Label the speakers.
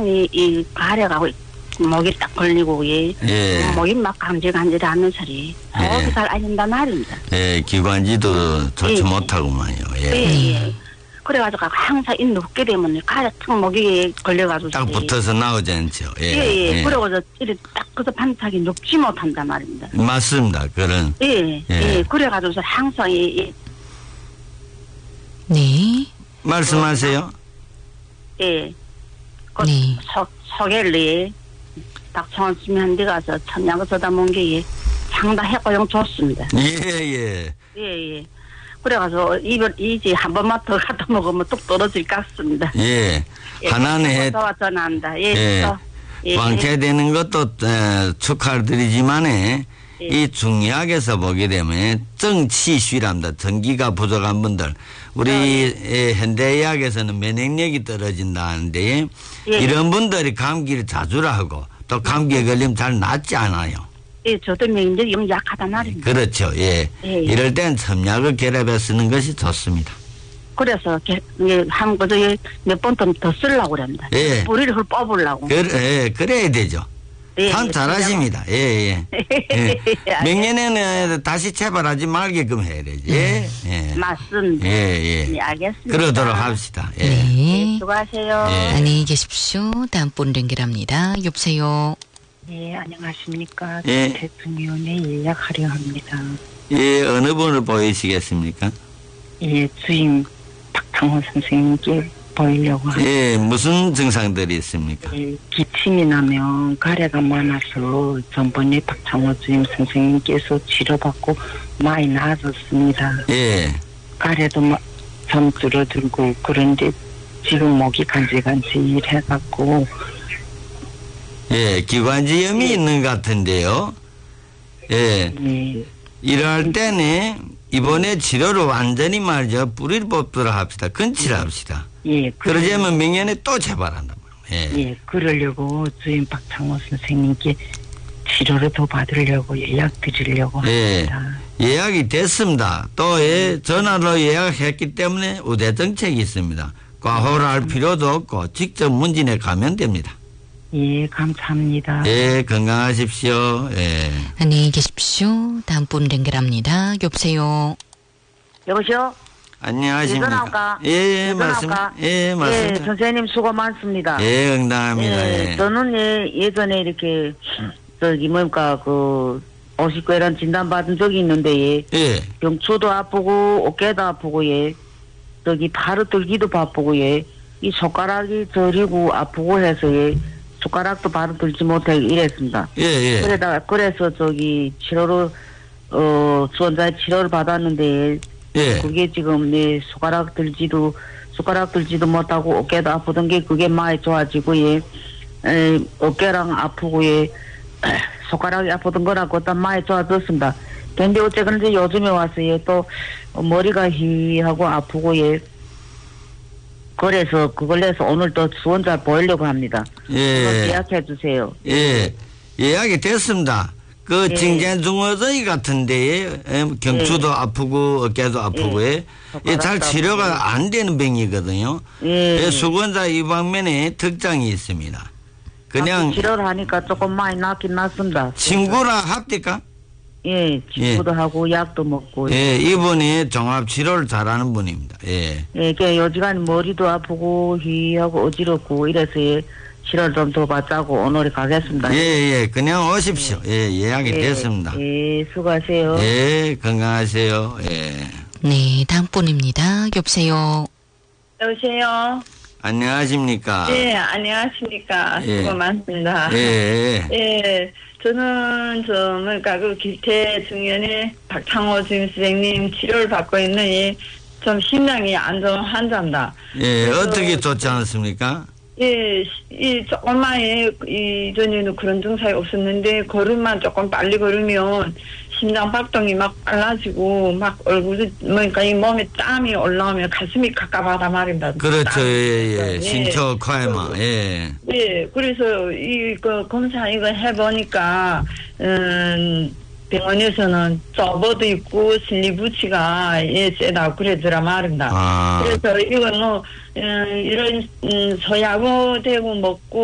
Speaker 1: 항상이 이 가래가고 목이 딱 걸리고 예. 목이 막 간질간질하는 소리. 속이 잘 알린단 말입니다.
Speaker 2: 예, 기관지도 좋지 못하구만요.
Speaker 1: 예. 그래가지고 항상 이 눕게 되면 가래 탁 목이 걸려가지고
Speaker 2: 딱 붙어서 나오지 않죠.
Speaker 1: 예. 그래가지고 이렇게 딱 그래서 반짝이 눕지 못한단 말입니다.
Speaker 2: 맞습니다. 그런.
Speaker 1: 예. 그래가지고 항상
Speaker 3: 네.
Speaker 2: 말씀하세요.
Speaker 1: 예.
Speaker 3: 네.
Speaker 1: 소개를 박창원 주민 한 데 가서 천냥을 써다 놓은 게 상당히 효과용 좋습니다.
Speaker 2: 예.
Speaker 1: 그래가지고 이제 한 번만 더 갖다 먹으면 뚝 떨어질 것 같습니다.
Speaker 2: 하나는
Speaker 1: 전한다.
Speaker 2: 완쾌되는 것도 축하드리지만 이 중약에서 보게 되면 정치쉬랍니다. 전기가 부족한 분들 우리 현대의학에서는 면역력이 떨어진다는데 이런 분들이 감기를 자주 하고 또 감기에 걸리면 잘 낫지 않아요.
Speaker 1: 저도 면역력이 좀 약하단 말입니다.
Speaker 2: 그렇죠. 이럴 땐 첨약을 결합해 쓰는 것이 좋습니다.
Speaker 1: 그래서 한 거죠. 몇 번 더 쓰려고 그럽니다. 뿌리를 흙 뽑으려고.
Speaker 2: 그래야 되죠. 참 잘하십니다.明年에는 다시 재발하지 말게끔 해야 되지.
Speaker 1: 맞습니다. 알겠습니다.
Speaker 2: 그러도록 합시다.
Speaker 1: 수고하세요.
Speaker 3: 안녕히 계십시오. 다음 분 연결합니다. 여보세요.
Speaker 1: 안녕하십니까. 대통령에 예약하려 합니다.
Speaker 2: 어느 분을 보이시겠습니까?
Speaker 1: 주임 박창호 선생님께 보이려고 합니다.
Speaker 2: 무슨 증상들이 있습니까?
Speaker 1: 기침이 나면 가래가 많아서 전번에 박창호 주임 선생님께서 치료받고 많이 나아졌습니다. 가래도 좀 줄어들고 그런데 지금 목이 간질간질해갖고
Speaker 2: 기관지염이 있는 것 같은데요. 이럴 때는 이번에 치료를 완전히 말이죠. 뿌리를 뽑도록 합시다. 근치를 합시다. 그러자면明年에 또 재발한단 말이에요.
Speaker 1: 그러려고 주임 박창호 선생님께 치료를 더 받으려고 예약 드리려고 합니다.
Speaker 2: 예약이 됐습니다. 또 전화로 예약했기 때문에 우대 정책이 있습니다. 과호를 할 필요도 없고 직접 문진에 가면 됩니다.
Speaker 1: 감사합니다.
Speaker 2: 건강하십시오.
Speaker 3: 안녕히 계십시오. 다음 분 연결합니다. 여보세요.
Speaker 1: 여보세요.
Speaker 2: 안녕하십니까. 맞습니다. 맞습니다.
Speaker 1: 선생님 수고 많습니다.
Speaker 2: 응당합니다.
Speaker 1: 저는 예전에 이렇게 오십궤란 진단 받은 적이 있는데 경추도 아프고 어깨도 아프고 발을 들기도 바쁘고 이 손가락이 저리고 아프고 해서 손가락도 바로 들지 못하게 이랬습니다. 그래서 치료를 주원자의 치료를 받았는데 그게 지금 내 손가락 들지도 못하고 어깨도 아프던 게 그게 많이 좋아지고 어깨랑 아프고 손가락이 아프던 거라고 또 많이 좋아졌습니다. 근데 어쨌든 요즘에 와서 또 머리가 희하고 아프고 그래서 그걸 내서 오늘 또 수원자 보이려고 합니다. 예약해 주세요.
Speaker 2: 예약이 됐습니다. 징전중어저희 같은데 경추도 아프고 어깨도 아프고 잘 치료가 안 되는 병이거든요. 수건자 이 방면에 특장이 있습니다. 그냥
Speaker 1: 치료를 하니까 조금 많이 낫긴 낫습니다.
Speaker 2: 친구랑 합니까?
Speaker 1: 친구도 하고 약도 먹고.
Speaker 2: 이분이 종합치료를 잘하는 분입니다.
Speaker 1: 요지간 머리도 아프고 희하고 어지럽고 이래서 치료를 좀 더 받자고 오늘 가겠습니다.
Speaker 2: 그냥 오십시오. 예약이 됐습니다.
Speaker 1: 수고하세요.
Speaker 2: 건강하세요.
Speaker 3: 네, 다음 분입니다. 여보세요.
Speaker 4: 여보세요.
Speaker 2: 안녕하십니까.
Speaker 4: 안녕하십니까. 수고 많습니다. 저는 길태 중년에 박창호 주임 선생님 치료를 받고 있는 좀 심장이 안 좋은 환자입니다.
Speaker 2: 어떻게 좋지 않습니까?
Speaker 4: 조금만 이전에는 그런 증상이 없었는데 걸음만 조금 빨리 걸으면 심장 박동이 막 빨라지고 막 얼굴이 이 몸에 땀이 올라오면 가슴이 갑갑하단 말입니다.
Speaker 2: 그렇죠. 신초 과에만.
Speaker 4: 그래서 검사 이거 해보니까 병원에서는 저보도 있고 슬리부치가 세다고 그러더라 말입니다. 그래서 이거는 이런 소야고 되고 먹고